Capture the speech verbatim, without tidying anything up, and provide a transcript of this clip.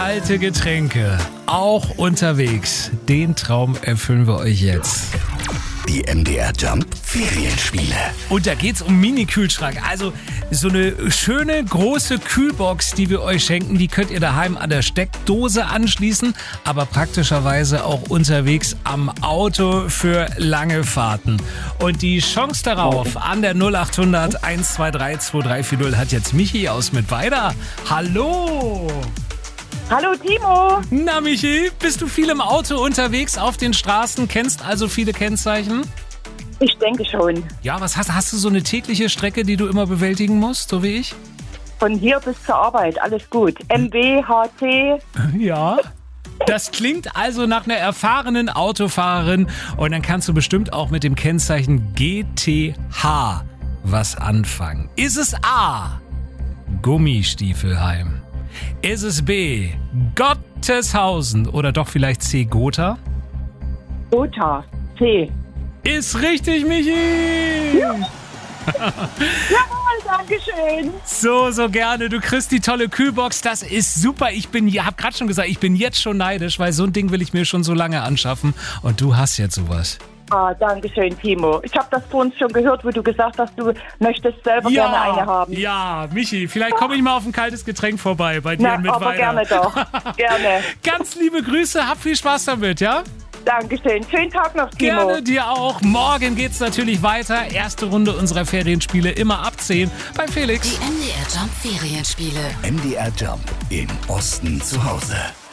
kalte Getränke, auch unterwegs. Den Traum erfüllen wir euch jetzt. Die M D R Jump Ferienspiele. Und da geht's um Mini-Kühlschrank. Also so eine schöne große Kühlbox, die wir euch schenken, die könnt ihr daheim an der Steckdose anschließen, aber praktischerweise auch unterwegs am Auto für lange Fahrten. Und die Chance darauf an der null acht hundert eins zwei drei zwei drei vier null hat jetzt Michi aus Mittweida. Hallo! Hallo Timo. Na Michi, bist du viel im Auto unterwegs auf den Straßen, kennst also viele Kennzeichen? Ich denke schon. Ja, was hast, hast du so eine tägliche Strecke, die du immer bewältigen musst, so wie ich? Von hier bis zur Arbeit, alles gut. M B, H T. Ja. Das klingt also nach einer erfahrenen Autofahrerin und dann kannst du bestimmt auch mit dem Kennzeichen G T H was anfangen. Ist es A, Gummistiefelheim? Ist es B, Gotteshausen oder doch vielleicht C, Gotha? Gotha, C. Ist richtig, Michi! Ja. Jawohl, danke schön. So, so gerne. Du kriegst die tolle Kühlbox. Das ist super. Ich bin, ja, hab gerade schon gesagt, ich bin jetzt schon neidisch, weil so ein Ding will ich mir schon so lange anschaffen. Und du hast jetzt sowas. Ah, danke schön, Timo. Ich habe das vorhin schon gehört, wo du gesagt hast, du möchtest selber Ja, gerne eine haben. ja, Michi, vielleicht komme ich mal auf ein kaltes Getränk vorbei bei dir Na, in Mittweida. aber gerne doch. Gerne. Ganz liebe Grüße, hab viel Spaß damit, ja? Dankeschön. Schönen Tag noch, Timo. Gerne dir auch. Morgen geht's natürlich weiter. Erste Runde unserer Ferienspiele immer ab zehn bei Felix. Die M D R Jump Ferienspiele. M D R Jump im Osten zu Hause.